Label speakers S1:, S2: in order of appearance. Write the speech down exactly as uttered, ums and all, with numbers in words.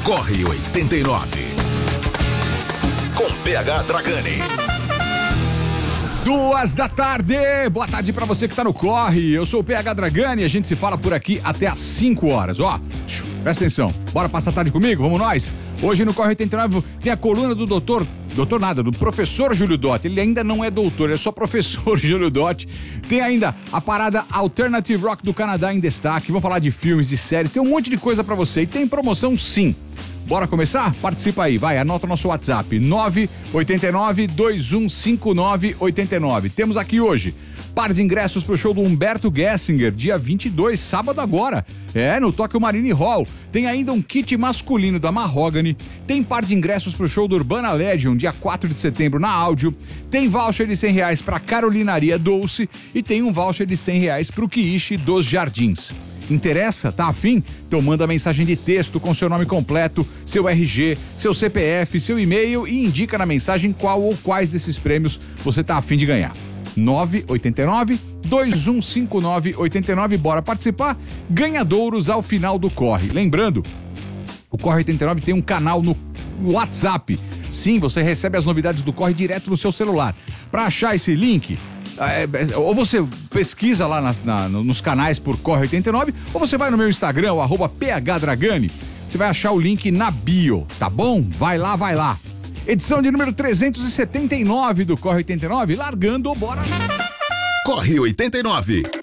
S1: Corre oitenta e nove. Com P H Dragani.
S2: Duas da tarde, boa tarde pra você que tá no Corre. Eu sou o P H Dragani e a gente se fala por aqui até às cinco horas. Ó, presta atenção, bora passar a tarde comigo? Vamos nós? Hoje no Corre oitenta e nove tem a coluna do doutor, doutor nada, do professor Júlio Dotti. Ele ainda não é doutor, ele é só professor Júlio Dotti. Tem ainda a parada Alternative Rock do Canadá em destaque. Vamos falar de filmes e séries, tem um monte de coisa pra você e tem promoção sim. Bora começar? Participa aí, vai, anota nosso WhatsApp, nove oito nove, dois um cinco nove, oito nove. Temos aqui hoje par de ingressos pro show do Humberto Gessinger, dia vinte e dois, sábado agora, é, no Tóquio Marine Hall. Tem ainda um kit masculino da Mahogany, tem par de ingressos pro show do Urbana Legend, dia quatro de setembro na Áudio, tem voucher de cem reais pra Carolinaria Dolce e tem um voucher de cem reais pro Quiche dos Jardins. Interessa? Tá afim? Então manda mensagem de texto com seu nome completo, seu R G, seu C P F, seu e-mail e indica na mensagem qual ou quais desses prêmios você tá afim de ganhar. nove oito nove, dois um cinco nove, oito nove, bora participar. Ganhadouros ao final do Corre. Lembrando, o Corre oitenta e nove tem um canal no WhatsApp. Sim, você recebe as novidades do Corre direto no seu celular. Para achar esse link, É, ou você pesquisa lá na, na, nos canais por Corre oitenta e nove, ou você vai no meu Instagram, o arroba phdragani, você vai achar o link na bio, tá bom? Vai lá, vai lá. Edição de número trezentos e setenta e nove do Corre oitenta e nove, largando, bora!
S1: Corre oitenta e nove.